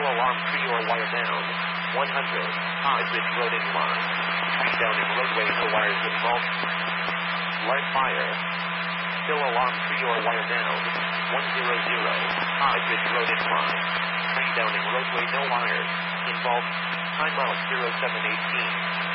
alarm tree or wire down. 100. High bridge road in line. Downing roadway, no wires involved. Live fire. Still alarm tree or wire down. 100. High bridge road in line. Downing roadway, no wires involved. Time out 0718.